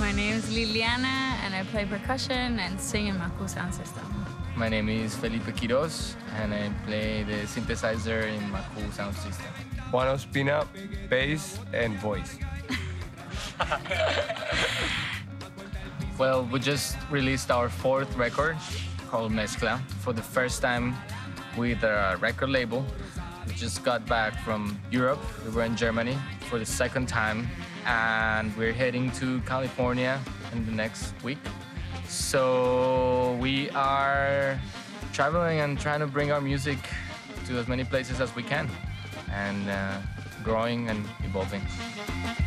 My name is Liliana, and I play percussion and sing in Maku Sound System. My name is Felipe Quiroz, and I play the synthesizer in Maku Sound System. Juan Ospina, bass and voice. Well, we just released our fourth record called Mezcla for the first time with a record label. We just got back from Europe. We were in Germany for the second time, and we're heading to California in the next week. So we are traveling and trying to bring our music to as many places as we can, and growing and evolving.